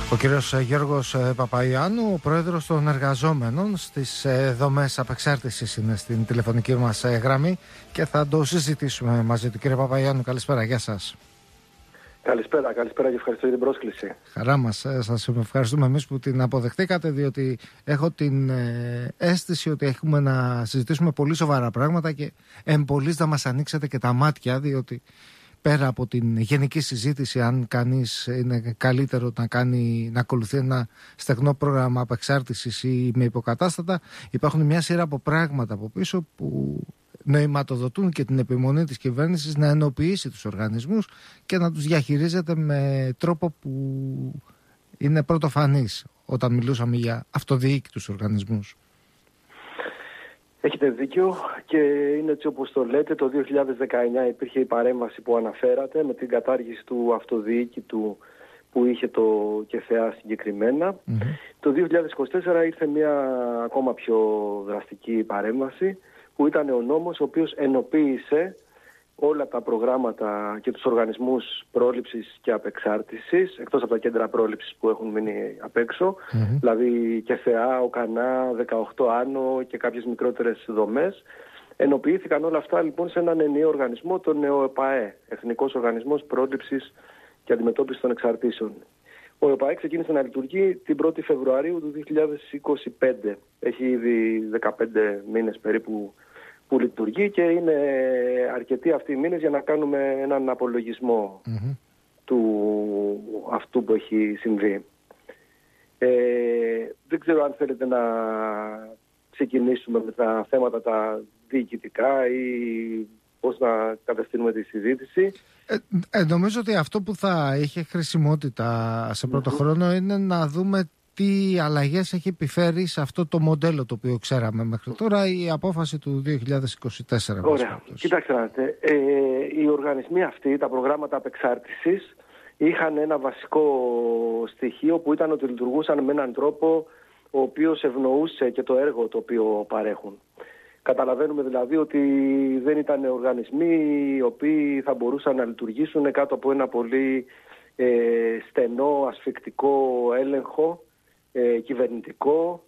Ο κύριος Γιώργος Παπαϊωάννου, ο πρόεδρος των εργαζόμενων στις δομές απεξάρτησης, είναι στην τηλεφωνική μας γραμμή και θα το συζητήσουμε μαζί του. Κύριε Παπαϊωάννου, καλησπέρα, γεια σας. Καλησπέρα και ευχαριστώ για την πρόσκληση. Χαρά μας, σας ευχαριστούμε εμείς που την αποδεχτήκατε, διότι έχω την αίσθηση ότι έχουμε να συζητήσουμε πολύ σοβαρά πράγματα και εμπολής να μας ανοίξετε και τα μάτια, διότι πέρα από την γενική συζήτηση αν κανείς είναι καλύτερο να ακολουθεί ένα στεγνό πρόγραμμα απεξάρτησης ή με υποκατάστατα, υπάρχουν μια σειρά από πράγματα από πίσω που νοηματοδοτούν και την επιμονή της κυβέρνησης να ενοποιήσει τους οργανισμούς και να τους διαχειρίζεται με τρόπο που είναι πρωτοφανής όταν μιλούσαμε για αυτοδιοίκητους οργανισμούς. Έχετε δίκιο και είναι έτσι όπως το λέτε. Το 2019 υπήρχε η παρέμβαση που αναφέρατε με την κατάργηση του αυτοδιοίκητου που είχε το ΚΕΘΕΑ συγκεκριμένα. Το 2024 ήρθε μια ακόμα πιο δραστική παρέμβαση που ήταν ο νόμος ο οποίος ενοποίησε όλα τα προγράμματα και τους οργανισμούς πρόληψης και απεξάρτησης, εκτός από τα κέντρα πρόληψης που έχουν μείνει απ' έξω, δηλαδή ΚΕΘΕΑ, ΟΚΑΝΑ, 18 Άνω και κάποιες μικρότερες δομές. Ενοποιήθηκαν όλα αυτά λοιπόν σε έναν ενιαίο οργανισμό, τον ΕΟΠΑΕ, Εθνικός Οργανισμός Πρόληψης και Αντιμετώπισης των Εξαρτήσεων. Ο ΕΟΠΑΕ ξεκίνησε να λειτουργεί την 1η Φεβρουαρίου του 2025. Έχει ήδη 15 μήνες περίπου που λειτουργεί και είναι αρκετοί αυτοί οι μήνες για να κάνουμε έναν απολογισμό του αυτού που έχει συμβεί. Δεν ξέρω αν θέλετε να ξεκινήσουμε με τα θέματα τα διοικητικά ή πώς να κατευθύνουμε τη συζήτηση. Νομίζω ότι αυτό που θα είχε χρησιμότητα σε πρώτο χρόνο είναι να δούμε τι αλλαγές έχει επιφέρει σε αυτό το μοντέλο το οποίο ξέραμε μέχρι τώρα η απόφαση του 2024. Ωραία. Κοιτάξτε να δείτε. Οι οργανισμοί αυτοί, τα προγράμματα απεξάρτησης, είχαν ένα βασικό στοιχείο που ήταν ότι λειτουργούσαν με έναν τρόπο ο οποίος ευνοούσε και το έργο το οποίο παρέχουν. Καταλαβαίνουμε δηλαδή ότι δεν ήταν οργανισμοί οι οποίοι θα μπορούσαν να λειτουργήσουν κάτω από ένα πολύ στενό, ασφικτικό έλεγχο κυβερνητικό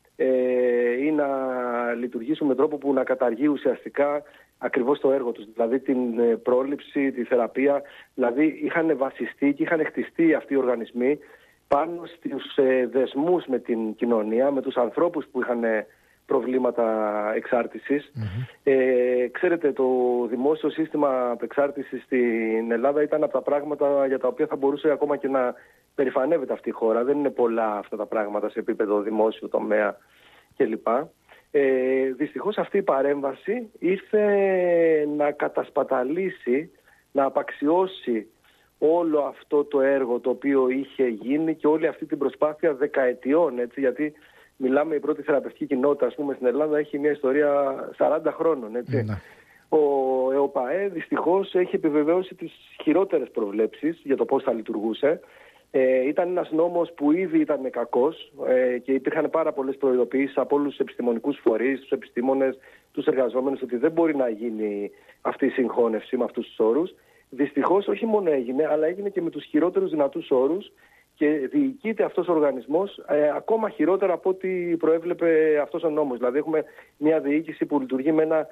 ή να λειτουργήσουν με τρόπο που να καταργεί ουσιαστικά ακριβώς το έργο τους, δηλαδή την πρόληψη, τη θεραπεία. Δηλαδή είχαν βασιστεί και είχαν χτιστεί αυτοί οι οργανισμοί πάνω στους δεσμούς με την κοινωνία, με τους ανθρώπους που είχαν προβλήματα εξάρτησης. Ξέρετε, το δημόσιο σύστημα απεξάρτησης στην Ελλάδα ήταν από τα πράγματα για τα οποία θα μπορούσε ακόμα και να περηφανεύεται αυτή η χώρα. Δεν είναι πολλά αυτά τα πράγματα σε επίπεδο δημόσιο τομέα κλπ. Δυστυχώς αυτή η παρέμβαση ήρθε να κατασπαταλήσει, να απαξιώσει όλο αυτό το έργο το οποίο είχε γίνει και όλη αυτή την προσπάθεια δεκαετιών, έτσι, γιατί μιλάμε, η πρώτη θεραπευτική κοινότητα, ας πούμε, στην Ελλάδα έχει μια ιστορία 40 χρόνων, έτσι. Ο ΕΟΠΑΕ δυστυχώς έχει επιβεβαίωσει τις χειρότερες προβλέψεις για το πώς θα λειτουργούσε. Ήταν ένας νόμος που ήδη ήταν κακός και υπήρχαν πάρα πολλές προειδοποιήσεις από όλους τους επιστημονικούς φορείς, τους επιστήμονες, τους εργαζόμενους, ότι δεν μπορεί να γίνει αυτή η συγχώνευση με αυτούς τους όρους. Δυστυχώς όχι μόνο έγινε, αλλά έγινε και με τους χειρότερους δυνατούς όρους και διοικείται αυτός ο οργανισμός ακόμα χειρότερα από ό,τι προέβλεπε αυτός ο νόμος. Δηλαδή έχουμε μια διοίκηση που λειτουργεί με ένα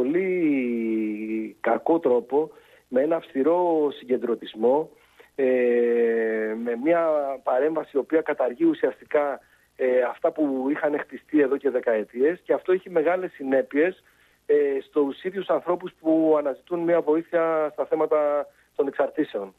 πολύ κακό τρόπο, με ένα αυστηρό συγκεντρωτισμό, με μια παρέμβαση η οποία καταργεί ουσιαστικά αυτά που είχαν χτιστεί εδώ και δεκαετίες, και αυτό έχει μεγάλες συνέπειες στους ίδιους ανθρώπους που αναζητούν μια βοήθεια στα θέματα των εξαρτήσεων.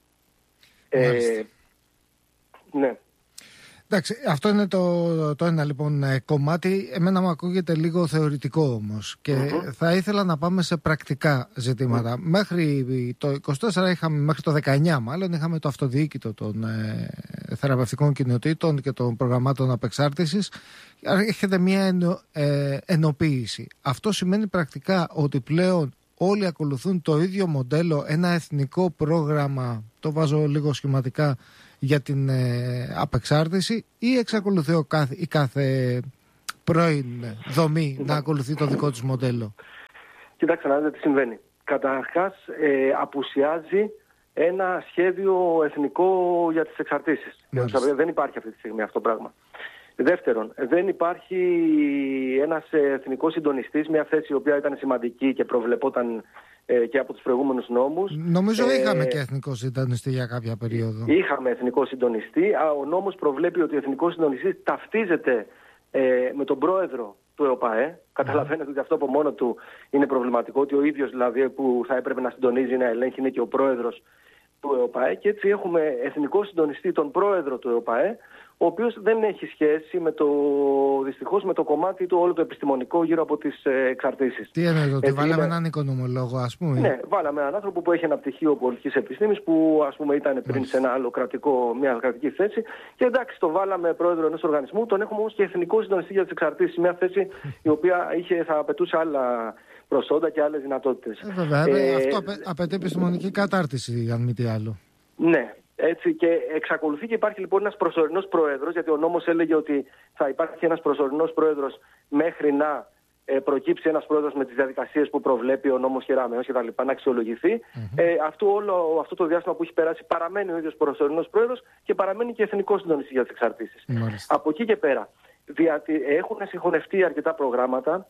Ναι. Εντάξει, αυτό είναι το ένα λοιπόν κομμάτι. Εμένα μου ακούγεται λίγο θεωρητικό όμως και θα ήθελα να πάμε σε πρακτικά ζητήματα. Μέχρι το 24 μέχρι το 19 μάλλον είχαμε το αυτοδιοίκητο των θεραπευτικών κοινοτήτων και των προγραμμάτων απεξάρτησης. Έρχεται μια ενοποίηση. Αυτό σημαίνει πρακτικά ότι πλέον όλοι ακολουθούν το ίδιο μοντέλο, ένα εθνικό πρόγραμμα, το βάζω λίγο σχηματικά, για την απεξάρτηση, ή εξακολουθεί η κάθε πρώην δομή να ακολουθεί το δικό της μοντέλο? Κοιτάξτε να δείτε τι συμβαίνει. Καταρχάς απουσιάζει ένα σχέδιο εθνικό για τις εξαρτήσεις. Δεν υπάρχει αυτή τη στιγμή αυτό το πράγμα. Δεύτερον, δεν υπάρχει ένας εθνικός συντονιστής, μια θέση η οποία ήταν σημαντική και προβλεπόταν και από τους προηγούμενους νόμους. Νομίζω είχαμε και εθνικό συντονιστή για κάποια περίοδο. Είχαμε εθνικό συντονιστή. Ο νόμος προβλέπει ότι ο εθνικός συντονιστής ταυτίζεται με τον πρόεδρο του ΕΟΠΑΕ. Καταλαβαίνετε ότι αυτό από μόνο του είναι προβληματικό, ότι ο ίδιος δηλαδή που θα έπρεπε να συντονίζει, να ελέγχει, είναι και ο πρόεδρος του ΕΟΠΑΕ. Και έτσι έχουμε εθνικό συντονιστή, τον πρόεδρο του ΕΟΠΑΕ, ο οποίος δεν έχει σχέση δυστυχώς με το κομμάτι του όλο το επιστημονικό γύρω από τις εξαρτήσεις. Τι εννοείται, ότι βάλαμε έναν οικονομολόγο, ας πούμε? Ναι, βάλαμε έναν άνθρωπο που έχει ένα πτυχίο πολιτικής επιστήμης, που ας πούμε ήταν πριν σε ένα άλλο μια κρατική θέση. Και εντάξει, το βάλαμε πρόεδρο ενός οργανισμού, τον έχουμε όμως και εθνικό συντονιστή για τις εξαρτήσεις. Μια θέση η οποία θα απαιτούσε άλλα προσόντα και άλλες δυνατότητες. Βέβαια, αυτό απαιτεί επιστημονική κατάρτιση, αν μη τι άλλο. Ναι. Έτσι, και εξακολουθεί και υπάρχει λοιπόν ένας προσωρινός πρόεδρος, γιατί ο νόμος έλεγε ότι θα υπάρχει ένας προσωρινός πρόεδρος μέχρι να προκύψει ένας πρόεδρος με τις διαδικασίες που προβλέπει ο νόμος Κεραμέως και τα λοιπά, να αξιολογηθεί. Αυτό το διάστημα που έχει περάσει παραμένει ο ίδιος προσωρινός πρόεδρος και παραμένει και εθνικός συντονιστής για τις εξαρτήσεις. Από εκεί και πέρα έχουν συγχωνευτεί αρκετά προγράμματα,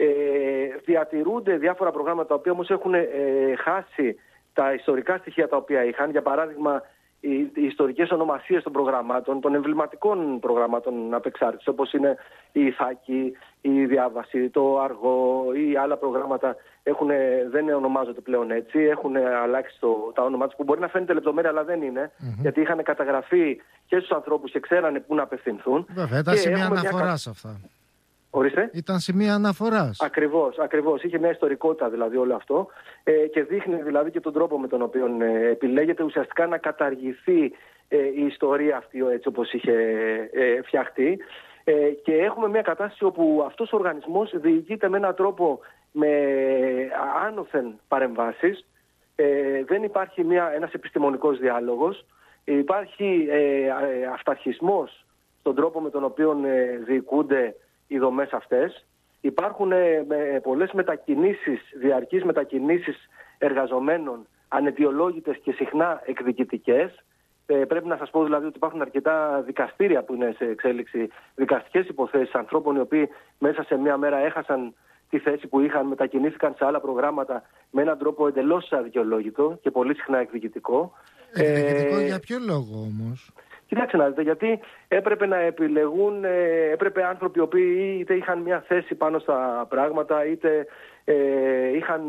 διατηρούνται διάφορα προγράμματα τα οποία όμως έχουν χάσει τα ιστορικά στοιχεία τα οποία είχαν. Για παράδειγμα, οι ιστορικές ονομασίες των προγραμμάτων, των εμβληματικών προγραμμάτων απεξάρτησης, όπως είναι η Ιθάκη, η Διάβαση, το Αργό ή άλλα προγράμματα, δεν ονομάζονται πλέον έτσι. Έχουν αλλάξει τα όνομά τους, που μπορεί να φαίνεται λεπτομέρεια, αλλά δεν είναι, γιατί είχαν καταγραφεί και στους ανθρώπους και ξέρανε πού να απευθυνθούν. Βέβαια, ήταν σημεία αναφοράς αυτά. Ορίστε. Ήταν σημεία αναφοράς. Ακριβώς. Είχε μια ιστορικότητα δηλαδή όλο αυτό και δείχνει δηλαδή και τον τρόπο με τον οποίο επιλέγεται ουσιαστικά να καταργηθεί η ιστορία αυτή έτσι όπως είχε φτιαχτεί. Και έχουμε μια κατάσταση όπου αυτός ο οργανισμός διοικείται με έναν τρόπο με άνωθεν παρεμβάσεις. Δεν υπάρχει ένας επιστημονικός διάλογος. Υπάρχει αυταρχισμός στον τρόπο με τον οποίο διοικούνται οι δομές αυτές. Υπάρχουν πολλές διαρκείς μετακινήσεις εργαζομένων, αναιτιολόγητες και συχνά εκδικητικές. Πρέπει να σας πω δηλαδή ότι υπάρχουν αρκετά δικαστήρια που είναι σε εξέλιξη, δικαστικές υποθέσεις ανθρώπων οι οποίοι μέσα σε μια μέρα έχασαν τη θέση που είχαν, μετακινήθηκαν σε άλλα προγράμματα με έναν τρόπο εντελώς αδικαιολόγητο και πολύ συχνά εκδικητικό. Εκδικητικό για ποιο λόγο όμως? Κοιτάξτε να δείτε, γιατί έπρεπε να επιλεγούν, έπρεπε άνθρωποι οι οποίοι είτε είχαν μια θέση πάνω στα πράγματα, είτε είχαν,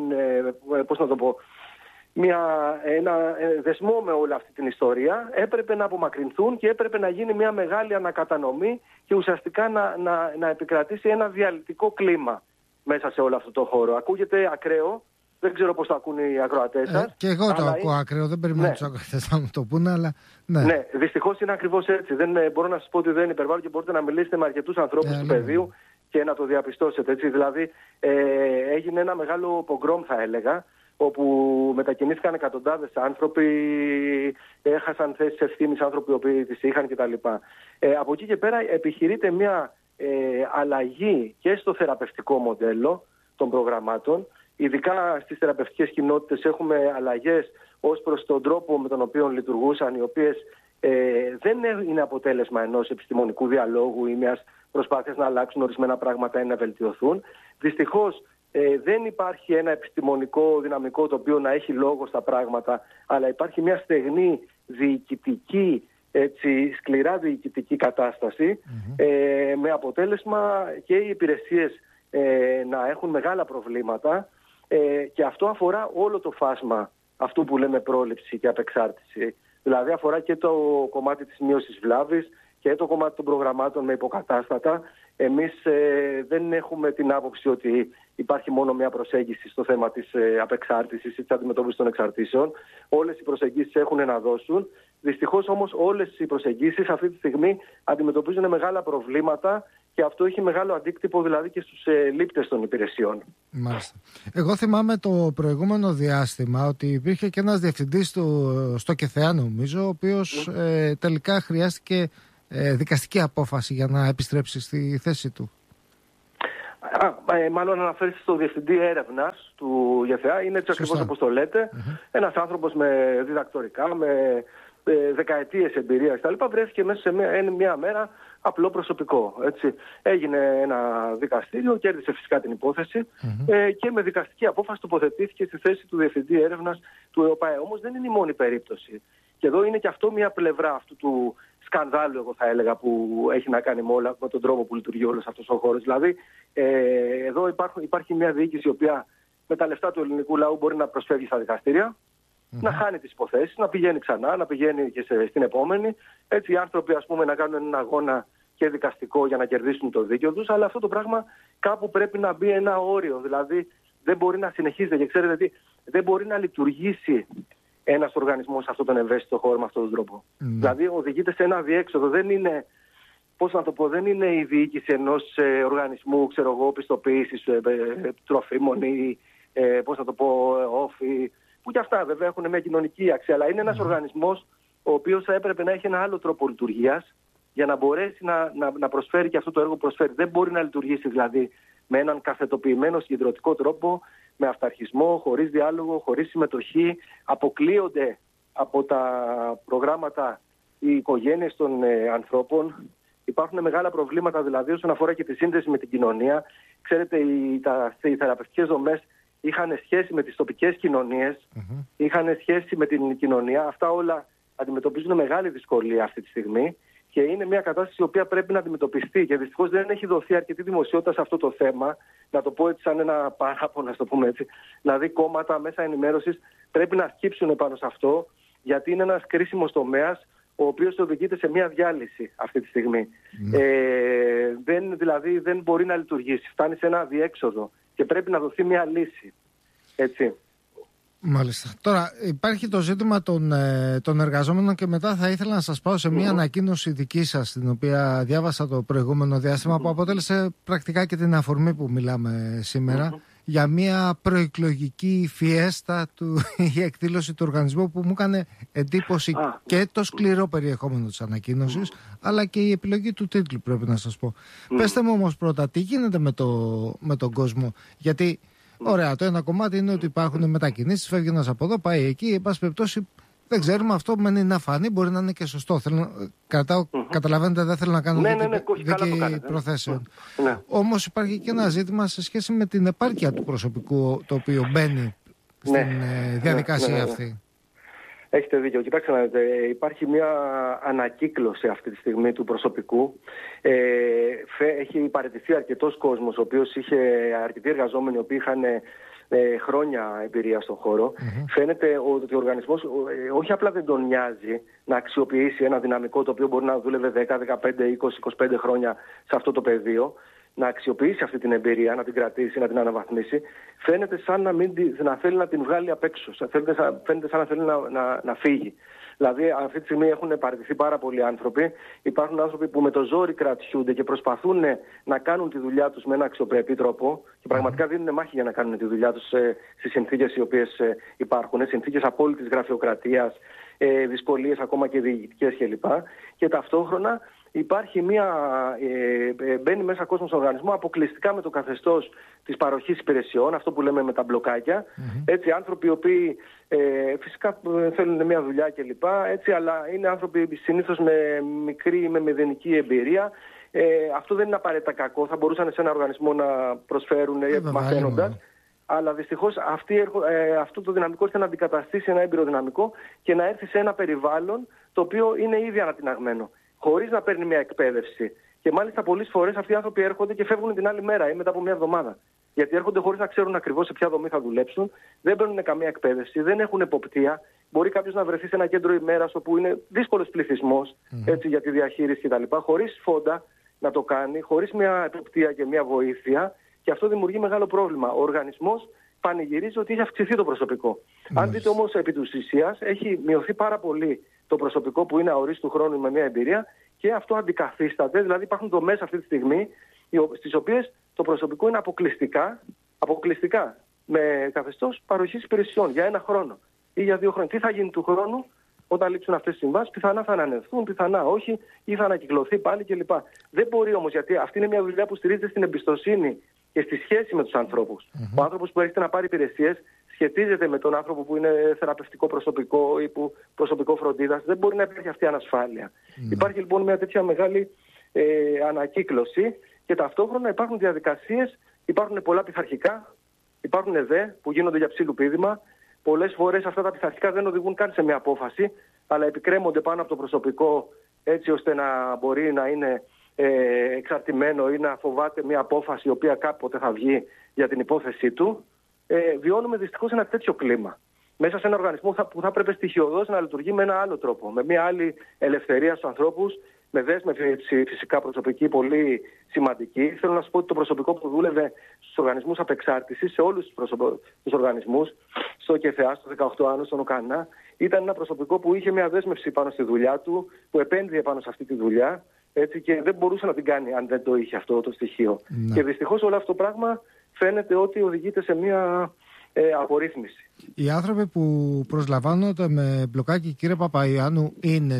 ένα δεσμό με όλη αυτή την ιστορία, έπρεπε να απομακρυνθούν και έπρεπε να γίνει μια μεγάλη ανακατανομή και ουσιαστικά να επικρατήσει ένα διαλυτικό κλίμα μέσα σε όλο αυτό το χώρο. Ακούγεται ακραίο. Δεν ξέρω πώς το ακούν οι ακροατές σας. Και εγώ το ακούω άκραίο, δεν περιμένω τους ακροατές να μου το πούνε, αλλά ναι. Ναι, δυστυχώς είναι ακριβώς έτσι. Μπορώ να σας πω ότι δεν υπερβάλλω και μπορείτε να μιλήσετε με αρκετούς ανθρώπους του πεδίου και να το διαπιστώσετε. Έτσι. Δηλαδή έγινε ένα μεγάλο πογκρόμ, θα έλεγα, όπου μετακινήθηκαν εκατοντάδες άνθρωποι, έχασαν θέσεις ευθύνης άνθρωποι οι οποίοι τις είχαν κτλ. Από εκεί και πέρα επιχειρείται μια αλλαγή και στο θεραπευτικό μοντέλο των προγραμμάτων. Ειδικά στις θεραπευτικές κοινότητες έχουμε αλλαγές ως προς τον τρόπο με τον οποίο λειτουργούσαν, οι οποίες δεν είναι αποτέλεσμα ενός επιστημονικού διαλόγου ή μιας προσπάθειας να αλλάξουν ορισμένα πράγματα ή να βελτιωθούν. Δυστυχώς δεν υπάρχει ένα επιστημονικό δυναμικό το οποίο να έχει λόγο στα πράγματα, αλλά υπάρχει μια στεγνή διοικητική, σκληρά διοικητική κατάσταση, με αποτέλεσμα και οι υπηρεσίες να έχουν μεγάλα προβλήματα. Και αυτό αφορά όλο το φάσμα αυτού που λέμε πρόληψη και απεξάρτηση. Δηλαδή αφορά και το κομμάτι της μείωσης βλάβης και το κομμάτι των προγραμμάτων με υποκατάστατα. Εμείς δεν έχουμε την άποψη ότι υπάρχει μόνο μια προσέγγιση στο θέμα της απεξάρτησης ή της αντιμετώπισης των εξαρτήσεων. Όλες οι προσεγγίσεις έχουν να δώσουν. Δυστυχώς όμως όλες οι προσεγγίσεις αυτή τη στιγμή αντιμετωπίζουν μεγάλα προβλήματα και αυτό έχει μεγάλο αντίκτυπο δηλαδή και στους λήπτες των υπηρεσιών. Μάλιστα. Εγώ θυμάμαι το προηγούμενο διάστημα ότι υπήρχε και ένας διευθυντής στο ΚΕΘΕΑ, νομίζω, ο οποίος τελικά χρειάστηκε δικαστική απόφαση για να επιστρέψει στη θέση του. Μάλλον αναφέρει στο διευθυντή έρευνας του ΓΕΘΕΑ. Είναι έτσι ακριβώς όπως το λέτε. Ένας άνθρωπος με διδακτορικά, με δεκαετίες εμπειρία κτλ. Βρέθηκε μέσα σε μια μέρα απλό προσωπικό. Έτσι. Έγινε ένα δικαστήριο, κέρδισε φυσικά την υπόθεση και με δικαστική απόφαση τοποθετήθηκε στη θέση του διευθυντή έρευνας του ΕΟΠΑΕ. Όμως δεν είναι η μόνη περίπτωση. Και εδώ είναι και αυτό μια πλευρά αυτού του σκανδάλου, εγώ θα έλεγα, που έχει να κάνει με τον τρόπο που λειτουργεί όλος αυτός ο χώρος. Δηλαδή, εδώ υπάρχει μια διοίκηση η οποία με τα λεφτά του ελληνικού λαού μπορεί να προσφεύγει στα δικαστήρια, να χάνει τις υποθέσεις, να πηγαίνει ξανά, να πηγαίνει και στην επόμενη. Έτσι, οι άνθρωποι, ας πούμε, να κάνουν έναν αγώνα και δικαστικό για να κερδίσουν το δίκαιο τους, αλλά αυτό το πράγμα κάπου πρέπει να μπει ένα όριο. Δηλαδή, δεν μπορεί να συνεχίζεται. Και ξέρετε τι, δεν μπορεί να λειτουργήσει ένας οργανισμός σε αυτόν τον ευαίσθητο χώρο με αυτόν τον τρόπο. Δηλαδή, οδηγείται σε ένα αδιέξοδο. Δεν είναι, πώς να το πω, δεν είναι η διοίκηση ενός οργανισμού, ξέρω εγώ, πιστοποίησης τροφίμων ή, πώς να το πω, όφη, που και αυτά βέβαια έχουν μια κοινωνική αξία. Αλλά είναι ένας οργανισμός ο οποίος θα έπρεπε να έχει ένα άλλο τρόπο λειτουργίας για να μπορέσει να προσφέρει και αυτό το έργο που προσφέρει. Δεν μπορεί να λειτουργήσει δηλαδή με έναν καθετοποιημένο συγκεντρωτικό τρόπο, με αυταρχισμό, χωρίς διάλογο, χωρίς συμμετοχή. Αποκλείονται από τα προγράμματα οι οικογένειες των ανθρώπων. Υπάρχουν μεγάλα προβλήματα δηλαδή όσον αφορά και τη σύνδεση με την κοινωνία. Ξέρετε, οι θεραπευτικές δομές είχαν σχέση με τις τοπικές κοινωνίες, είχαν σχέση με την κοινωνία. Αυτά όλα αντιμετωπίζουν μεγάλη δυσκολία αυτή τη στιγμή και είναι μια κατάσταση η οποία πρέπει να αντιμετωπιστεί. Και δυστυχώς δεν έχει δοθεί αρκετή δημοσιότητα σε αυτό το θέμα. Να το πω έτσι σαν ένα παράπονο, να το πούμε έτσι. Δηλαδή, κόμματα, μέσα ενημέρωσης πρέπει να σκύψουν πάνω σε αυτό, γιατί είναι ένας κρίσιμος τομέας, ο οποίος οδηγείται σε μια διάλυση αυτή τη στιγμή. Δηλαδή δεν μπορεί να λειτουργήσει. Φτάνει σε ένα αδιέξοδο και πρέπει να δοθεί μια λύση. Έτσι. Μάλιστα. Τώρα υπάρχει το ζήτημα των εργαζόμενων και μετά θα ήθελα να σας πάω σε μια ανακοίνωση δική σας, την οποία διάβασα το προηγούμενο διάστημα, που αποτέλεσε πρακτικά και την αφορμή που μιλάμε σήμερα, για μια προεκλογική φιέστα η εκδήλωση του οργανισμού, που μου έκανε εντύπωση και το σκληρό περιεχόμενο της ανακοίνωσης, αλλά και η επιλογή του τίτλου, πρέπει να σας πω. Πέστε μου όμως πρώτα, τι γίνεται με τον κόσμο, γιατί ωραία, το ένα κομμάτι είναι ότι υπάρχουν μετακινήσεις, φεύγει ένας από εδώ, πάει εκεί, εν πάση περιπτώσει δεν ξέρουμε, αυτό μένει να φανεί, μπορεί να είναι και σωστό. Καταλαβαίνετε, δεν θέλω να κάνω δίκη προθέσεων. Όμως υπάρχει και ένα ζήτημα σε σχέση με την επάρκεια του προσωπικού, το οποίο μπαίνει στην διαδικασία αυτή. Έχετε δίκιο. Κοιτάξτε να δείτε, υπάρχει μια ανακύκλωση αυτή τη στιγμή του προσωπικού. Έχει παραιτηθεί αρκετός κόσμος, ο οποίος είχε αρκετοί εργαζόμενοι, οι οποίοι είχαν χρόνια εμπειρία στον χώρο. Φαίνεται ότι ο οργανισμός όχι απλά δεν τον νοιάζει να αξιοποιήσει ένα δυναμικό το οποίο μπορεί να δούλευε 10, 15, 20, 25 χρόνια σε αυτό το πεδίο, να αξιοποιήσει αυτή την εμπειρία, να την κρατήσει, να την αναβαθμίσει. Φαίνεται σαν να θέλει να την βγάλει απ' έξω. Φαίνεται σαν να θέλει να φύγει. Δηλαδή, αυτή τη στιγμή έχουν παραιτηθεί πάρα πολλοί άνθρωποι. Υπάρχουν άνθρωποι που με το ζόρι κρατιούνται και προσπαθούν να κάνουν τη δουλειά τους με ένα αξιοπρεπή τρόπο και πραγματικά δίνουν μάχη για να κάνουν τη δουλειά τους στις συνθήκες οι οποίες υπάρχουν, συνθήκες απόλυτης γραφειοκρατίας, δυσκολίες ακόμα και διοικητικές κλπ. Και ταυτόχρονα μπαίνει μέσα κόσμος στον οργανισμό αποκλειστικά με το καθεστώς της παροχής υπηρεσιών, αυτό που λέμε με τα μπλοκάκια. Έτσι, άνθρωποι οι οποίοι φυσικά θέλουν μια δουλειά κλπ. Αλλά είναι άνθρωποι συνήθως με μικρή ή με μηδενική εμπειρία. Αυτό δεν είναι απαραίτητα κακό. Θα μπορούσαν σε ένα οργανισμό να προσφέρουν μαθαίνοντας. Αλλά δυστυχώς αυτό το δυναμικό έρχεται να αντικαταστήσει ένα έμπειρο δυναμικό και να έρθει σε ένα περιβάλλον το οποίο είναι ήδη ανατιναγμένο, χωρίς να παίρνει μια εκπαίδευση. Και μάλιστα πολλές φορές αυτοί οι άνθρωποι έρχονται και φεύγουν την άλλη μέρα ή μετά από μια εβδομάδα. Γιατί έρχονται χωρίς να ξέρουν ακριβώς σε ποια δομή θα δουλέψουν, δεν παίρνουν καμία εκπαίδευση, δεν έχουν εποπτεία. Μπορεί κάποιος να βρεθεί σε ένα κέντρο ημέρας όπου είναι δύσκολος πληθυσμός για τη διαχείριση κτλ., χωρίς φόντα να το κάνει, χωρίς μια εποπτεία και μια βοήθεια. Και αυτό δημιουργεί μεγάλο πρόβλημα. Ο οργανισμός πανηγυρίζει ότι έχει αυξηθεί το προσωπικό. Αν δείτε όμως επί της ουσίας, έχει μειωθεί πάρα πολύ το προσωπικό που είναι αορίστου χρόνου με μια εμπειρία και αυτό αντικαθίσταται. Δηλαδή υπάρχουν δομές αυτή τη στιγμή στις οποίες το προσωπικό είναι αποκλειστικά με καθεστώς παροχής υπηρεσιών για 1 χρόνο ή για 2 χρόνια. Τι θα γίνει του χρόνου όταν λήξουν αυτές τις συμβάσεις? Πιθανά θα ανανευθούν, πιθανά όχι, ή θα ανακυκλωθεί πάλι κλπ. Δεν μπορεί όμως, γιατί αυτή είναι μια δουλειά που στηρίζεται στην εμπιστοσύνη και στη σχέση με τους ανθρώπους. Ο άνθρωπος που έρχεται να πάρει υπηρεσίες σχετίζεται με τον άνθρωπο που είναι θεραπευτικό προσωπικό ή που προσωπικό φροντίδας. Δεν μπορεί να υπάρχει αυτή η ανασφάλεια. Υπάρχει λοιπόν μια τέτοια μεγάλη ανακύκλωση και ταυτόχρονα υπάρχουν διαδικασίες, υπάρχουν πολλά πειθαρχικά, υπάρχουν ΔΕ που γίνονται για ψήλου πείδημα. Πολλές φορές αυτά τα πειθαρχικά δεν οδηγούν καν σε μια απόφαση, αλλά επικρέμονται πάνω από το προσωπικό έτσι ώστε να μπορεί να είναι εξαρτημένο ή να φοβάται μια απόφαση η οποία κάποτε θα βγει για την υπόθεσή του. Βιώνουμε δυστυχώς ένα τέτοιο κλίμα. Μέσα σε ένα οργανισμό που θα πρέπει στοιχειωδώς να λειτουργεί με ένα άλλο τρόπο, με μια άλλη ελευθερία στους ανθρώπους, με δέσμευση φυσικά προσωπική πολύ σημαντική. Θέλω να σου πω ότι το προσωπικό που δούλευε στους οργανισμούς απεξάρτησης, σε όλους τους οργανισμούς, στο ΚΕΘΕΑ, στο 18 Άνω, στον ΟΚΑΝΑ, ήταν ένα προσωπικό που είχε μια δέσμευση πάνω στη δουλειά του, που επένδυε πάνω σε αυτή τη δουλειά, έτσι, και δεν μπορούσε να την κάνει αν δεν το είχε αυτό το στοιχείο. Ναι. Και δυστυχώς όλο αυτό το πράγμα φαίνεται ότι οδηγείται σε μια απορρίθμιση. Οι άνθρωποι που προσλαμβάνονται με μπλοκάκι, κύριε Παπαϊωάννου, είναι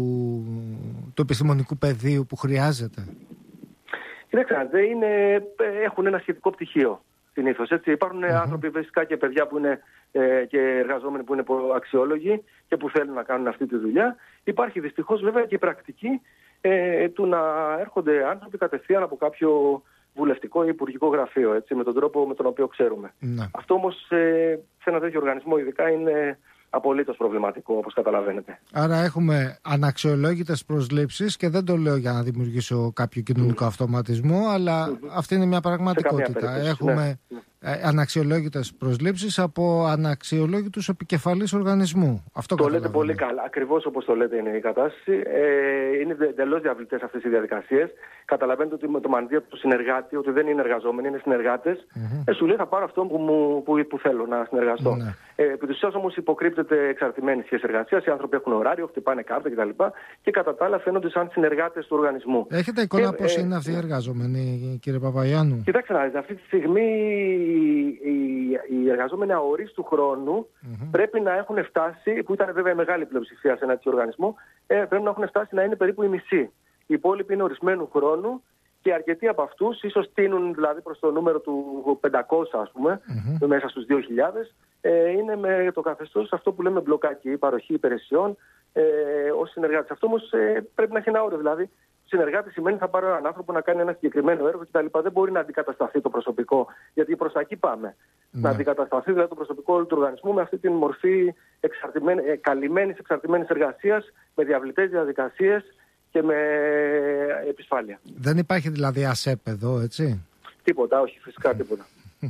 του επιστημονικού πεδίου που χρειάζεται? Κοιτάξτε, έχουν ένα σχετικό πτυχίο συνήθως. Υπάρχουν άνθρωποι φυσικά και παιδιά που είναι και εργαζόμενοι που είναι αξιόλογοι και που θέλουν να κάνουν αυτή τη δουλειά. Υπάρχει δυστυχώς βέβαια και η πρακτική του να έρχονται άνθρωποι κατευθείαν από κάποιο βουλευτικό ή υπουργικό γραφείο, έτσι, με τον τρόπο με τον οποίο ξέρουμε. Ναι. Αυτό όμως σε ένα τέτοιο οργανισμό ειδικά είναι απολύτως προβληματικό, όπως καταλαβαίνετε. Άρα έχουμε αναξιολόγητες προσλήψεις και δεν το λέω για να δημιουργήσω κάποιο κοινωνικό αυτοματισμό, αλλά αυτή είναι μια πραγματικότητα. Έχουμε αναξιολόγητες προσλήψεις από αναξιολόγητους επικεφαλής οργανισμού. Αυτό το λέτε πολύ καλά. Ακριβώς όπως το λέτε είναι η κατάσταση. Είναι εντελώς διαβλητές αυτές οι διαδικασίες. Καταλαβαίνετε ότι με το μανδύα του συνεργάτη, ότι δεν είναι εργαζόμενοι, είναι συνεργάτες. Σου λέει θα πάρω αυτό που θέλω να συνεργαστώ. Επί της ουσίας όμως υποκρύπτεται εξαρτημένη σχέση εργασίας. Οι άνθρωποι έχουν ωράριο, χτυπάνε κάρτα κτλ. Και κατά τα άλλα φαίνονται σαν συνεργάτες του οργανισμού. Έχετε εικόνα πώς είναι αυτοί οι εργαζόμενοι, κύριε Παπαϊωάννου? Κοιτάξτε να δείτε, αυτή τη στιγμή οι εργαζόμενοι αορίστου χρόνου πρέπει να έχουν φτάσει, που ήταν βέβαια μεγάλη πλειοψηφία σε ένα τέτοιο οργανισμό, πρέπει να έχουν φτάσει να είναι περίπου η μισή. Οι υπόλοιποι είναι ορισμένου χρόνου και αρκετοί από αυτούς, ίσως τείνουν δηλαδή προς το νούμερο του 500, ας πούμε, μέσα στους 2.000, είναι με το καθεστώς αυτό που λέμε μπλοκάκι, παροχή υπηρεσιών ως συνεργάτης. Αυτό όμως πρέπει να έχει ένα όριο, δηλαδή. Συνεργάτη σημαίνει θα πάρω έναν άνθρωπο να κάνει ένα συγκεκριμένο έργο κτλ. Δεν μπορεί να αντικατασταθεί το προσωπικό, γιατί προς τα εκεί πάμε. Να αντικατασταθεί δηλαδή το προσωπικό όλου του οργανισμού με αυτή τη μορφή καλυμμένης εξαρτημένης εργασίας, με διαβλητές διαδικασίες και με επισφάλεια. Δεν υπάρχει δηλαδή ΑΣΕΠ εδώ, έτσι? Τίποτα, όχι, φυσικά τίποτα.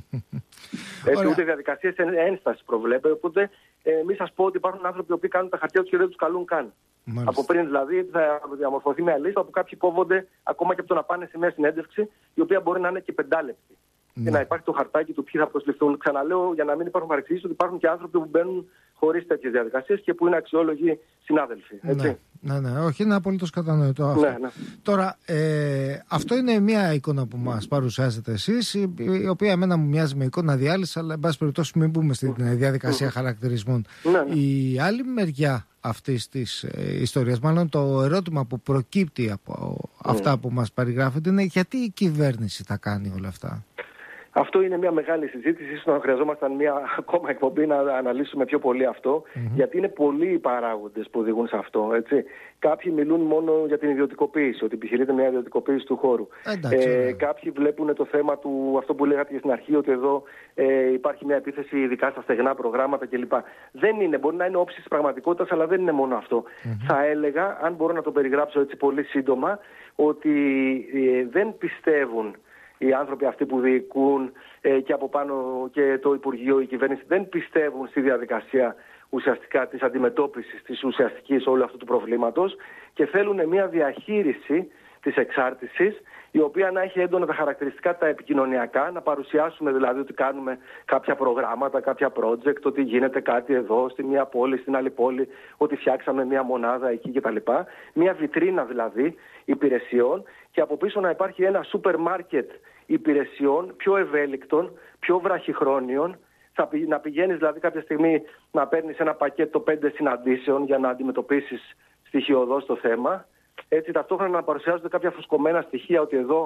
Ούτε διαδικασίες ένστασης προβλέπεται, οπότε μην σας πω ότι υπάρχουν άνθρωποι που κάνουν τα χαρτιά τους και δεν τους καλούν καν. Μάλιστα. Από πριν δηλαδή θα διαμορφωθεί μια λίστα που κάποιοι κόβονται ακόμα και από το να πάνε σε μια συνέντευξη, η οποία μπορεί να είναι και 5 λεπτή. Και να υπάρχει το χαρτάκι του ποιοι θα προσληφθούν. Ξαναλέω, για να μην υπάρχουν παρεξηγήσεις, ότι υπάρχουν και άνθρωποι που μπαίνουν χωρίς τέτοιες διαδικασίες και που είναι αξιόλογοι συνάδελφοι. Έτσι. Ναι, όχι, είναι απολύτως κατανοητό αυτό. Ναι. Τώρα, αυτό είναι μια εικόνα που μας παρουσιάζετε εσείς, η οποία εμένα μου μοιάζει με εικόνα διάλυσης, αλλά εν πάση περιπτώσει μην μπούμε στη διαδικασία χαρακτηρισμών. Ναι. Η άλλη μεριά αυτής της ιστορίας, μάλλον το ερώτημα που προκύπτει από αυτά που μας περιγράφεται, είναι γιατί η κυβέρνηση τα κάνει όλα αυτά? Αυτό είναι μια μεγάλη συζήτηση. Ίσως να χρειαζόμασταν μια ακόμα εκπομπή να αναλύσουμε πιο πολύ αυτό, γιατί είναι πολλοί οι παράγοντες που οδηγούν σε αυτό. Έτσι. Κάποιοι μιλούν μόνο για την ιδιωτικοποίηση, ότι επιχειρείται μια ιδιωτικοποίηση του χώρου. Κάποιοι βλέπουν το θέμα του, αυτό που λέγατε και στην αρχή, ότι εδώ υπάρχει μια επίθεση ειδικά στα στεγνά προγράμματα κλπ. Δεν είναι, μπορεί να είναι όψη της πραγματικότητας, αλλά δεν είναι μόνο αυτό. Θα έλεγα, αν μπορώ να το περιγράψω έτσι πολύ σύντομα, ότι δεν πιστεύουν οι άνθρωποι αυτοί που διοικούν και από πάνω και το Υπουργείο, η κυβέρνηση, δεν πιστεύουν στη διαδικασία ουσιαστικά της αντιμετώπισης της ουσιαστικής όλου αυτού του προβλήματος και θέλουν μια διαχείριση της εξάρτησης, η οποία να έχει έντονα τα χαρακτηριστικά τα επικοινωνιακά, να παρουσιάσουμε δηλαδή ότι κάνουμε κάποια προγράμματα, κάποια project, ότι γίνεται κάτι εδώ, στη μία πόλη, στην άλλη πόλη, ότι φτιάξαμε μια μονάδα εκεί κτλ. Μια βιτρίνα δηλαδή υπηρεσιών και από πίσω να υπάρχει ένα σούπερ μάρκετ υπηρεσιών πιο ευέλικτων, πιο βραχυχρόνιων. Να πηγαίνεις δηλαδή κάποια στιγμή να παίρνεις ένα πακέτο 5 συναντήσεων για να αντιμετωπίσεις στοιχειωδώς το θέμα. Έτσι ταυτόχρονα να παρουσιάζονται κάποια φουσκωμένα στοιχεία ότι εδώ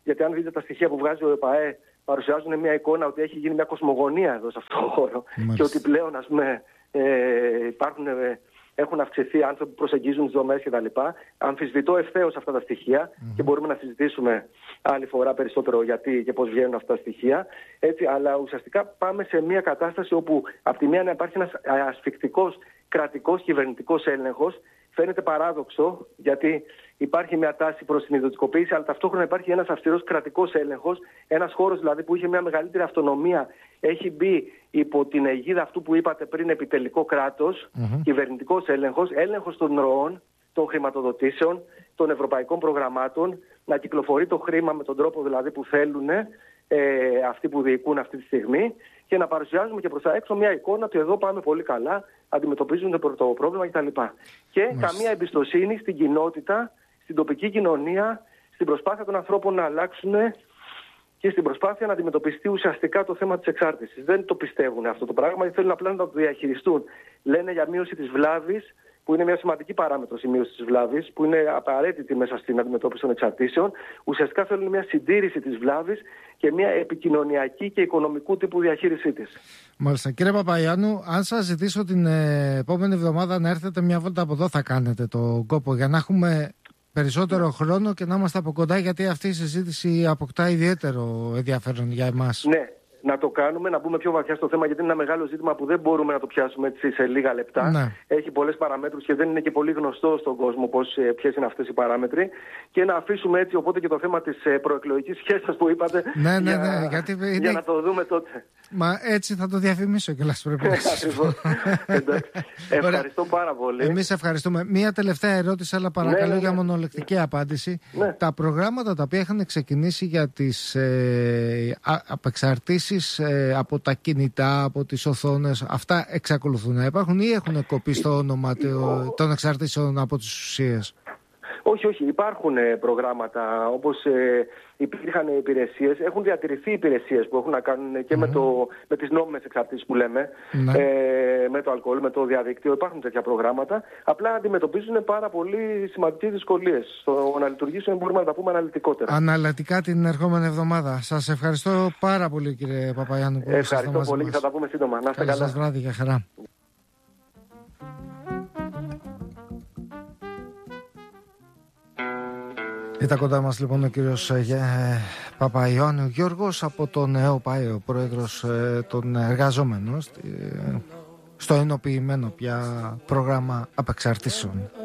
γιατί αν δείτε τα στοιχεία που βγάζει ο ΕΠΑΕ, παρουσιάζουν μια εικόνα ότι έχει γίνει μια κοσμογονία εδώ σε αυτό το χώρο. Μάλιστα. Και ότι πλέον, ας πούμε, έχουν αυξηθεί άνθρωποι που προσεγγίζουν τις δομές κτλ. Αμφισβητώ ευθέως αυτά τα στοιχεία και μπορούμε να συζητήσουμε άλλη φορά περισσότερο γιατί και πώς βγαίνουν αυτά τα στοιχεία. Έτσι, αλλά ουσιαστικά πάμε σε μια κατάσταση όπου από τη μία να υπάρχει ένας ασφικτικός κρατικός κυβερνητικός έλεγχος. Φαίνεται παράδοξο, γιατί υπάρχει μια τάση προς την ιδιωτικοποίηση, αλλά ταυτόχρονα υπάρχει ένας αυστηρός κρατικός έλεγχος. Ένας χώρος δηλαδή που είχε μια μεγαλύτερη αυτονομία, έχει μπει υπό την αιγίδα αυτού που είπατε πριν, επιτελικό κράτος, κυβερνητικός έλεγχος, έλεγχος των ροών, των χρηματοδοτήσεων, των ευρωπαϊκών προγραμμάτων, να κυκλοφορεί το χρήμα με τον τρόπο δηλαδή που θέλουν αυτοί που διοικούν αυτή τη στιγμή και να παρουσιάζουμε και προς τα έξω μια εικόνα ότι εδώ πάμε πολύ καλά, αντιμετωπίζουν το πρόβλημα κτλ. Και καμία εμπιστοσύνη στην κοινότητα, στην τοπική κοινωνία, στην προσπάθεια των ανθρώπων να αλλάξουν και στην προσπάθεια να αντιμετωπιστεί ουσιαστικά το θέμα της εξάρτησης. Δεν το πιστεύουν αυτό το πράγμα, θέλουν απλά να το διαχειριστούν. Λένε για μείωση της βλάβης, που είναι μια σημαντική παράμετρος η μείωση της βλάβης, που είναι απαραίτητη μέσα στην αντιμετώπιση των εξαρτήσεων. Ουσιαστικά θέλουν μια συντήρηση της βλάβης και μια επικοινωνιακή και οικονομικού τύπου διαχείρισή της. Μάλιστα. Κύριε Παπαϊάννου, αν σας ζητήσω την επόμενη εβδομάδα να έρθετε μια βόλτα από εδώ, θα κάνετε τον κόπο για να έχουμε περισσότερο χρόνο και να είμαστε από κοντά, γιατί αυτή η συζήτηση αποκτά ιδιαίτερο ενδιαφέρον για εμάς. Ναι. Να το κάνουμε, να μπούμε πιο βαθιά στο θέμα, γιατί είναι ένα μεγάλο ζήτημα που δεν μπορούμε να το πιάσουμε έτσι σε λίγα λεπτά. Ναι. Έχει πολλές παραμέτρους και δεν είναι και πολύ γνωστό στον κόσμο ποιες είναι αυτές οι παράμετροι. Και να αφήσουμε έτσι οπότε και το θέμα της προεκλογικής σχέσης που είπατε. Ναι, για να το δούμε τότε. Μα έτσι θα το διαφημίσω κιόλας, πρέπει να Ευχαριστώ πάρα πολύ. Εμείς ευχαριστούμε. Μία τελευταία ερώτηση, αλλά παρακαλώ για μονολεκτική απάντηση. Ναι. Τα προγράμματα τα οποία είχαν ξεκινήσει για τις απεξαρτήσεις από τα κινητά, από τις οθόνες, αυτά εξακολουθούν να υπάρχουν ή έχουν κοπεί στο όνομα των εξαρτήσεων από τις ουσίες? Όχι, υπάρχουν προγράμματα όπως υπήρχαν υπηρεσίες, έχουν διατηρηθεί υπηρεσίες που έχουν να κάνουν και με τις νόμιμες εξαρτήσεις που λέμε, με το αλκοόλ, με το διαδίκτυο. Υπάρχουν τέτοια προγράμματα, απλά αντιμετωπίζουν πάρα πολύ σημαντικές δυσκολίες. Στο να λειτουργήσουν μπορούμε να τα πούμε αναλυτικότερα. Αναλυτικά την ερχόμενη εβδομάδα. Σας ευχαριστώ πάρα πολύ, κύριε Παπαϊάννου. Ευχαριστώ πολύ και θα τα πούμε σύντομα. Να είστε καλά. Καλό σας βράδυ, για χαρά. Ήταν κοντά μας λοιπόν ο κύριος Παπαϊάννου Γιώργος από τον ΕΟΠΑΕ, ο πρόεδρος των εργαζόμενων στο ενοποιημένο πια πρόγραμμα απεξαρτήσεων.